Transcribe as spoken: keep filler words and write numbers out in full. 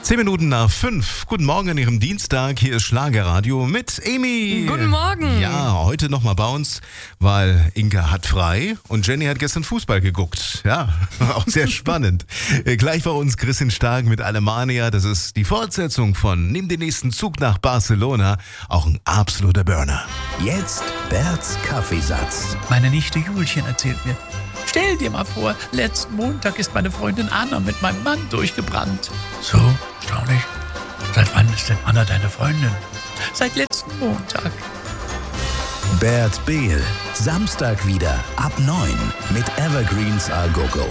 Zehn Minuten nach fünf. Guten Morgen an Ihrem Dienstag. Hier ist Schlagerradio mit Emi. Guten Morgen. Ja, heute nochmal bei uns, weil Inka hat frei und Jenny hat gestern Fußball geguckt. Ja, auch sehr spannend. Gleich bei uns Christian Stark mit Alemania. Das ist die Fortsetzung von Nimm den nächsten Zug nach Barcelona. Auch ein absoluter Burner. Jetzt Berts Kaffeesatz. Meine Nichte Julchen erzählt mir: Stell dir mal vor, letzten Montag ist meine Freundin Anna mit meinem Mann durchgebrannt. So, erstaunlich. Seit wann ist denn Anna deine Freundin? Seit letzten Montag. Bert Behl, Samstag wieder ab neun mit Evergreens A Go Go.